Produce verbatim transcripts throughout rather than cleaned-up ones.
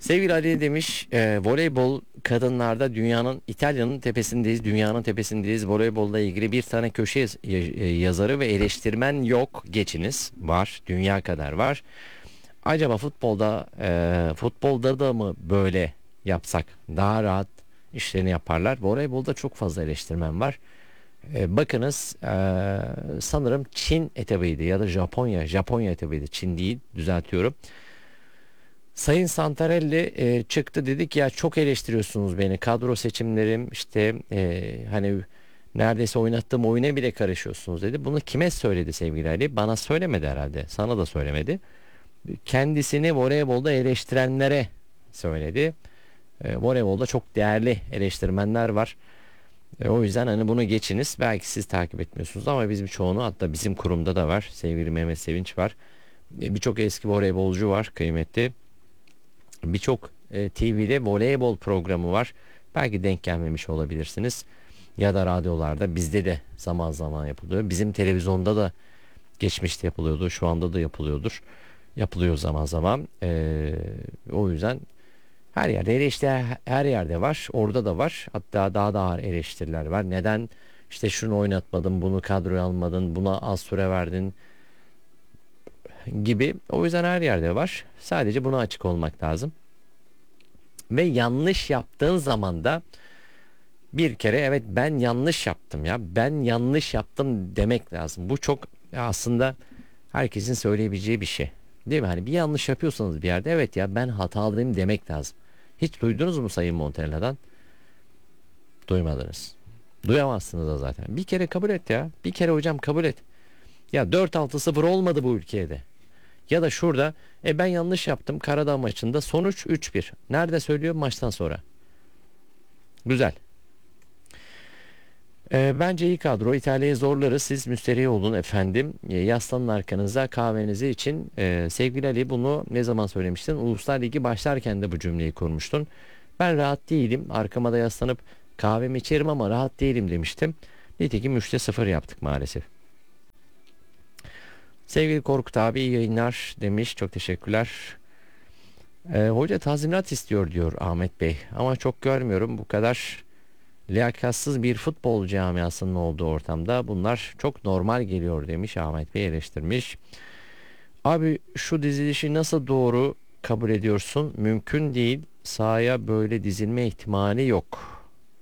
Sevgili Ali demiş, e, voleybol kadınlarda dünyanın, İtalya'nın tepesindeyiz, dünyanın tepesindeyiz. Voleybolla ilgili bir tane köşe yaz- ya- e, yazarı ve eleştirmen yok. Geçiniz, var, dünya kadar var. Acaba futbolda e, futbolda da mı böyle yapsak daha rahat işlerini yaparlar? Voleybolda çok fazla eleştirmen var. E, bakınız, e, sanırım Çin etabıydı ya da Japonya, Japonya etabıydı. Çin değil, düzeltiyorum. Sayın Santarelli e, çıktı, dedik ya çok eleştiriyorsunuz beni, kadro seçimlerim işte, e, hani neredeyse oynattığım oyuna bile karışıyorsunuz dedi. Bunu kime söyledi sevgili Ali? Bana söylemedi herhalde, sana da söylemedi. Kendisini voleybolda eleştirenlere söyledi. E, voleybolda çok değerli eleştirmenler var. E, o yüzden hani bunu geçiniz. Belki siz takip etmiyorsunuz ama biz birçoğunu, hatta bizim kurumda da var. Sevgili Mehmet Sevinç var. E, birçok eski voleybolcu var, kıymetli. Birçok e, T V'de voleybol programı var. Belki denk gelmemiş olabilirsiniz. Ya da radyolarda bizde de zaman zaman yapılıyor. Bizim televizyonda da geçmişte yapılıyordu. Şu anda da yapılıyordur. Yapılıyor zaman zaman. E, o yüzden her yerde eleştiri, her yerde var. Orada da var. Hatta daha da ağır eleştiriler var. Neden işte şunu oynatmadın, bunu kadroya almadın, buna az süre verdin gibi. O yüzden her yerde var. Sadece buna açık olmak lazım. Ve yanlış yaptığın zaman da bir kere evet ben yanlış yaptım ya, ben yanlış yaptım demek lazım. Bu çok aslında herkesin söyleyebileceği bir şey. Değil mi? Hani bir yanlış yapıyorsanız bir yerde, evet ya ben hatalıyım demek lazım. Hiç duydunuz mu Sayın Montella'dan? Duymadınız. Duyamazsınız da zaten. Bir kere kabul et ya. Bir kere hocam kabul et. Ya dört altı sıfır olmadı bu ülkede. Ya da şurada e ben yanlış yaptım Karadağ maçında, sonuç üç bir. Nerede söylüyor? Maçtan sonra. Güzel. E, bence iyi kadro. İtalya'yı zorlarız. Siz müsterih olun efendim. E, yaslanın arkanıza kahvenizi için. E, sevgili Ali, bunu ne zaman söylemiştin? Uluslar Ligi başlarken de bu cümleyi kurmuştun. Ben rahat değilim. Arkama da yaslanıp kahvemi içerim ama rahat değilim demiştim. Nitekim üçte sıfır yaptık maalesef. Sevgili Korkut abi, iyi yayınlar demiş. Çok teşekkürler. Ee, hoca tazminat istiyor diyor Ahmet Bey. Ama çok görmüyorum bu kadar liyakatsız bir futbol camiasının olduğu ortamda. Bunlar çok normal geliyor demiş, Ahmet Bey eleştirmiş. Abi şu dizilişi nasıl doğru kabul ediyorsun? Mümkün değil. Sahaya böyle dizilme ihtimali yok.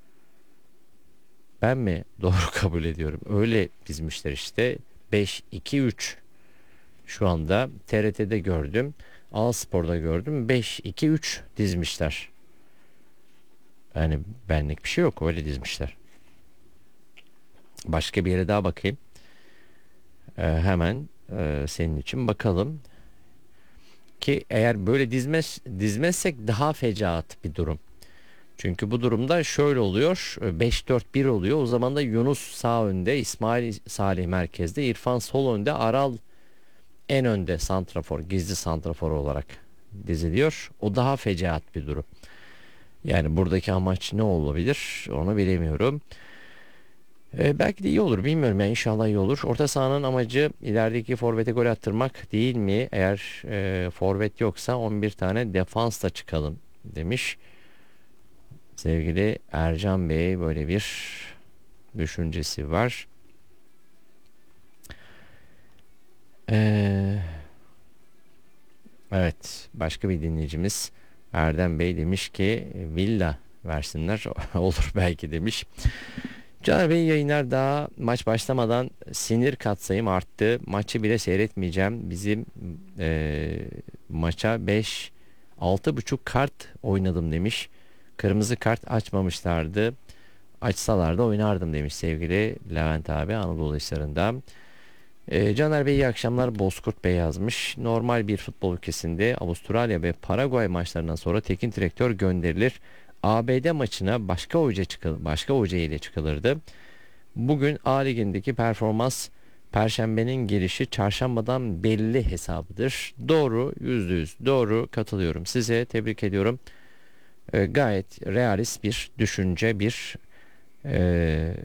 Ben mi doğru kabul ediyorum? Öyle dizmişler işte. beş iki üç. Şu anda T R T'de gördüm. A Spor'da gördüm. beş iki üç dizmişler. Yani benlik bir şey yok. Öyle dizmişler. Başka bir yere daha bakayım. Ee, hemen e, senin için bakalım. Ki eğer böyle dizmez, dizmezsek daha fecaat bir durum. Çünkü bu durumda şöyle oluyor. beş dört bir oluyor. O zaman da Yunus sağ önde, İsmail Salih merkezde, İrfan sol önde, Aral en önde santrafor, gizli santrafor olarak diziliyor. O daha fecaat bir durum. Yani buradaki amaç ne olabilir onu bilemiyorum. Ee, belki de iyi olur, bilmiyorum yani, inşallah iyi olur. Orta sahanın amacı ilerideki forvete gol attırmak değil mi? Eğer e, forvet yoksa on bir tane defansla çıkalım demiş. Sevgili Ercan Bey böyle bir düşüncesi var. Ee, evet, başka bir dinleyicimiz Erdem Bey demiş ki villa versinler olur belki demiş. Caner Bey yayınlar, daha maç başlamadan sinir katsayım arttı. Maçı bile seyretmeyeceğim. Bizim e, maça beş altı buçuk kart oynadım demiş. Kırmızı kart açmamışlardı. Açsalar da oynardım demiş sevgili Levent abi Anadolu Hisarı'nda. E, Caner Bey iyi akşamlar. Bozkurt Bey yazmış. Normal bir futbol ülkesinde Avustralya ve Paraguay maçlarından sonra teknik direktör gönderilir. A B D maçına başka hoca çıkıl başka hoca ile çıkılırdı. Bugün A Ligi'ndeki performans Perşembenin gelişi çarşambadan belli hesabıdır. Doğru, yüzde yüz doğru, katılıyorum. Size tebrik ediyorum. E, gayet realist bir düşünce, bir e,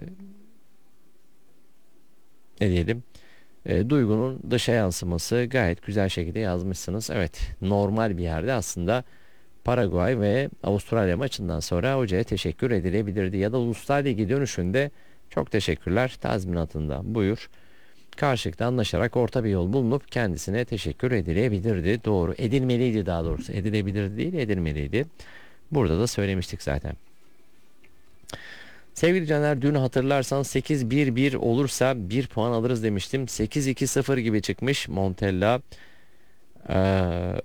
ne diyelim, e, duygunun dışa yansıması, gayet güzel şekilde yazmışsınız. Evet, normal bir yerde aslında Paraguay ve Avustralya maçından sonra hocaya teşekkür edilebilirdi. Ya da Uluslar Ligi dönüşünde çok teşekkürler tazminatında buyur. Karşılıklı anlaşarak orta bir yol bulunup kendisine teşekkür edilebilirdi. Doğru. Edilmeliydi daha doğrusu. Edilebilirdi değil, edilmeliydi. Burada da söylemiştik zaten. Sevgili Caner, dün hatırlarsan sekiz bir bir olursa bir puan alırız demiştim. sekiz iki sıfır gibi çıkmış Montella. Ee...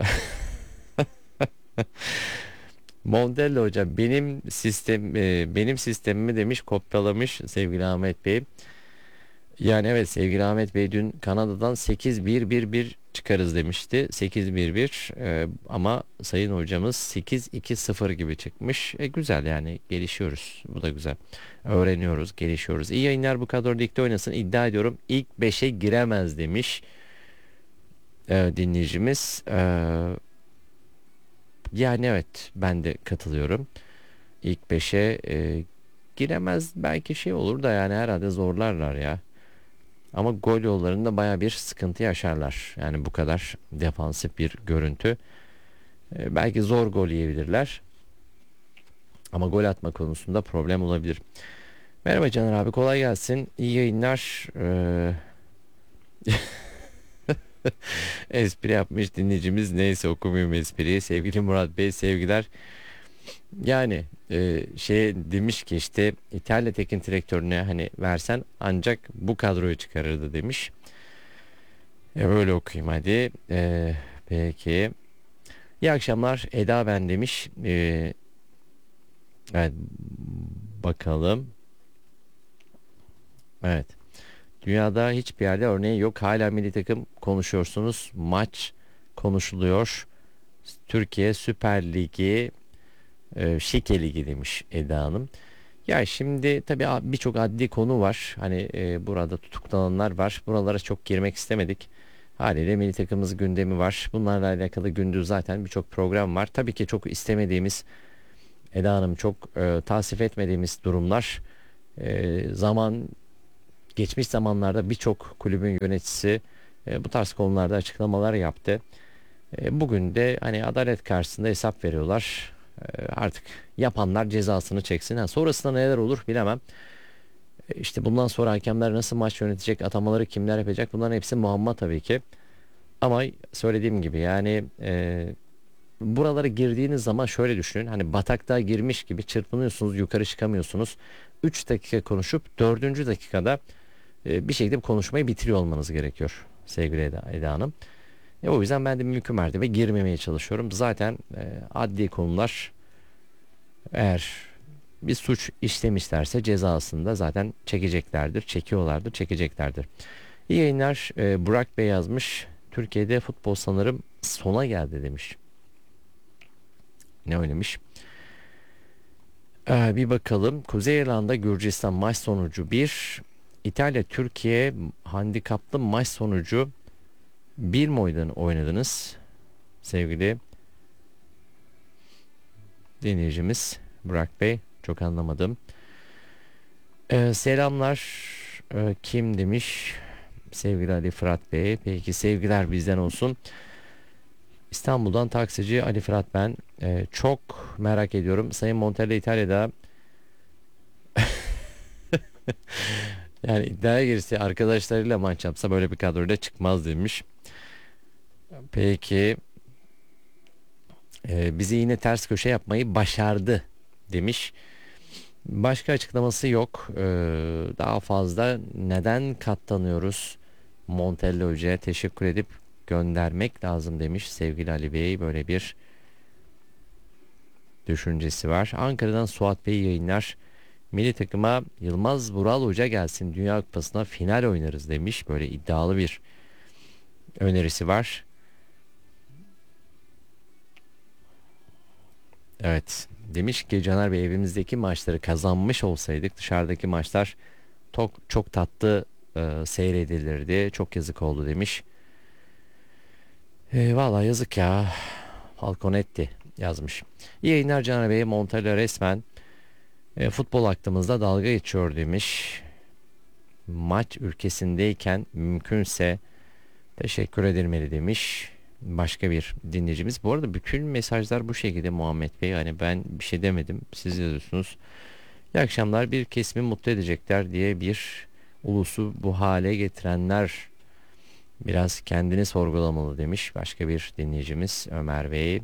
Montella hocam benim sistem e, benim sistemimi demiş, kopyalamış sevgili Ahmet Bey. Yani evet sevgili Ahmet Bey dün Kanada'dan sekiz bir bir bir çıkarız demişti. sekiz bir bir e, ama sayın hocamız sekiz iki sıfır gibi çıkmış. E, güzel yani gelişiyoruz. Bu da güzel. Öğreniyoruz, gelişiyoruz. İyi yayınlar, bu kadro ligde oynasın. İddia ediyorum ilk beşe giremez demiş e, dinleyicimiz. E, yani evet ben de katılıyorum. İlk beşe e, giremez belki, şey olur da yani herhalde zorlarlar ya. Ama gol yollarında baya bir sıkıntı yaşarlar. Yani bu kadar defansif bir görüntü. E, belki zor gol yiyebilirler. Ama gol atma konusunda problem olabilir. Merhaba Caner abi, kolay gelsin. İyi yayınlar. Ee... Espri yapmış dinleyicimiz. Neyse okumuyorum espriyi. Sevgili Murat Bey sevgiler. Yani e, şey demiş ki işte İtalya teknik direktörüne hani versen ancak bu kadroyu çıkarırdı demiş. E, böyle okuyayım hadi. E, peki. İyi akşamlar Eda ben demiş. E, evet bakalım. Evet. Dünyada hiçbir yerde örneği yok. Hala milli takım konuşuyorsunuz. Maç konuşuluyor. Türkiye Süper Ligi, e, Şike Ligi demiş Eda Hanım. Ya şimdi tabii a- birçok adli konu var. Hani e, burada tutuklananlar var. Buralara çok girmek istemedik. Haliyle milli takımımız gündemi var. Bunlarla alakalı gündüz zaten birçok program var. Tabii ki çok istemediğimiz, Eda Hanım çok e, tasvip etmediğimiz durumlar. E, zaman geçmiş zamanlarda birçok kulübün yöneticisi e, bu tarz konularda açıklamalar yaptı. E, bugün de hani adalet karşısında hesap veriyorlar. E, artık yapanlar cezasını çeksin. Ha, sonrasında neler olur bilemem. E, işte bundan sonra hakemler nasıl maç yönetecek, atamaları kimler yapacak, bunların hepsi muamma tabii ki. Ama söylediğim gibi yani e, buralara girdiğiniz zaman şöyle düşünün. Hani bataklığa girmiş gibi çırpınıyorsunuz, yukarı çıkamıyorsunuz. üç dakika konuşup dördüncü dakikada e, bir şekilde bu konuşmayı bitiriyor olmanız gerekiyor sevgili Eda, Eda Hanım. E, o yüzden ben de mümkün mertebe girmemeye çalışıyorum. Zaten e, adli konular, eğer bir suç işlemişlerse cezasını da zaten çekeceklerdir, çekiyorlardır, çekeceklerdir. İyi yayınlar. E, Burak Bey yazmış. Türkiye'de futbol sanırım sona geldi demiş. Ne oynamış? Ee, bir bakalım. Kuzey İrlanda Gürcistan maç sonucu bir. İtalya Türkiye handikaplı maç sonucu bir mi oynadın- oynadınız sevgili dinleyicimiz Burak Bey? Çok anlamadım. Ee, selamlar. Ee, kim demiş? Sevgili Ali Fırat Bey. Peki sevgiler bizden olsun. İstanbul'dan taksici Ali Fırat ben. Ee, çok merak ediyorum. Sayın Montella İtalya'da yani iddiaya girse arkadaşlarıyla maç yapsa böyle bir kadroyla çıkmaz demiş. Peki e, bizi yine ters köşe yapmayı başardı demiş. Başka açıklaması yok. Ee, daha fazla neden katlanıyoruz? Montella Hoca'ya teşekkür edip göndermek lazım demiş sevgili Ali Bey. Böyle bir düşüncesi var. Ankara'dan Suat Bey yayınlar. Milli takıma Yılmaz Vural Hoca gelsin, Dünya Kupası'na final oynarız demiş. Böyle iddialı bir önerisi var. Evet, demiş ki Caner Bey evimizdeki maçları kazanmış olsaydık dışarıdaki maçlar çok, çok tatlı e, seyredilirdi. Çok yazık oldu demiş. E, vallahi yazık ya. Falconetti yazmış. İyi yayınlar Caner Bey. Montella resmen e, futbol aklımızda dalga geçiyor demiş. Maç ülkesindeyken mümkünse teşekkür edilmeli demiş. Başka bir dinleyicimiz. Bu arada bütün mesajlar bu şekilde Muhammed Bey. Hani ben bir şey demedim. Siz yazıyorsunuz. İyi akşamlar, bir kesimi mutlu edecekler diye bir ulusu bu hale getirenler biraz kendini sorgulamalı demiş başka bir dinleyicimiz Ömer Bey.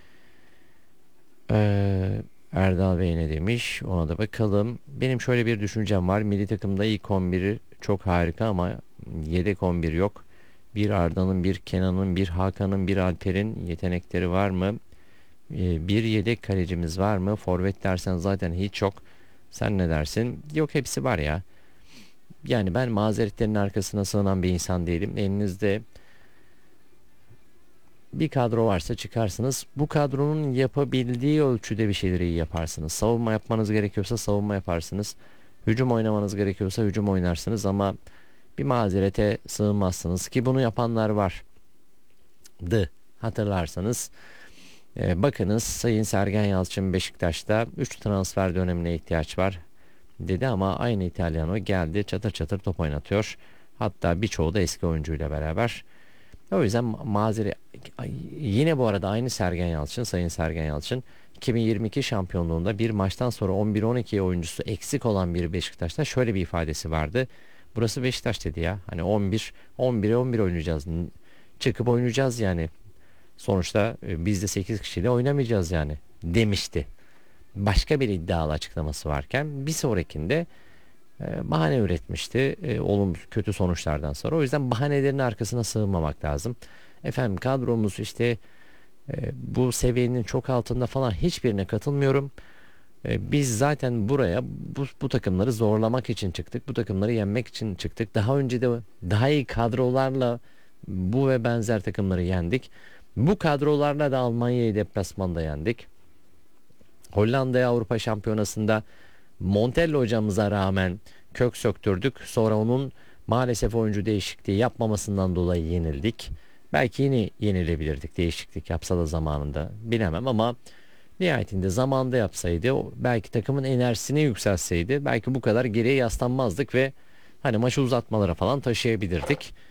Ee, Erdal Bey ne demiş? Ona da bakalım. Benim şöyle bir düşüncem var. Milli takımda ilk on biri çok harika ama yedek on bir yok. Bir Arda'nın, bir Kenan'ın, bir Hakan'ın, bir Alper'in yetenekleri var mı? Ee, bir yedek kalecimiz var mı? Forvet dersen zaten hiç yok. Sen ne dersin? Yok, hepsi var ya. Yani ben mazeretlerin arkasına sığınan bir insan değilim. Elinizde bir kadro varsa çıkarsınız. Bu kadronun yapabildiği ölçüde bir şeyleri iyi yaparsınız. Savunma yapmanız gerekiyorsa savunma yaparsınız. Hücum oynamanız gerekiyorsa hücum oynarsınız ama bir mazerete sığınmazsınız ki bunu yapanlar var. Dı hatırlarsanız. Ee, bakınız, Sayın Sergen Yalçın Beşiktaş'ta üç transfer dönemine ihtiyaç var dedi ama aynı İtalyano geldi, çatır çatır top oynatıyor. Hatta birçoğu da eski oyuncuyla beraber. O yüzden ma- mazeri yine bu arada aynı Sergen Yalçın, Sayın Sergen Yalçın iki bin yirmi iki şampiyonluğunda bir maçtan sonra on bir on iki oyuncusu eksik olan bir Beşiktaş'ta şöyle bir ifadesi vardı. Burası Beşiktaş dedi ya. Hani on bir on bire on bir oynayacağız. N- Çıkıp oynayacağız yani. Sonuçta e, biz de sekiz kişiyle oynamayacağız yani demişti. Başka bir iddialı açıklaması varken bir sonrakinde e, bahane üretmişti e, olumsuz kötü sonuçlardan sonra. O yüzden bahanelerin arkasına sığınmamak lazım. Efendim kadromuz işte e, bu seviyenin çok altında falan, hiçbirine katılmıyorum. E, biz zaten buraya bu, bu takımları zorlamak için çıktık. Bu takımları yenmek için çıktık. Daha önce de daha iyi kadrolarla bu ve benzer takımları yendik. Bu kadrolarla da Almanya'yı deplasmanda yendik. Hollanda'ya Avrupa Şampiyonası'nda Montella hocamıza rağmen kök söktürdük. Sonra onun maalesef oyuncu değişikliği yapmamasından dolayı yenildik. Belki yine yenilebilirdik değişiklik yapsa da zamanında, bilemem ama nihayetinde zamanda yapsaydı, belki takımın enerjisini yükseltseydi belki bu kadar geriye yaslanmazdık ve hani maçı uzatmalara falan taşıyabilirdik.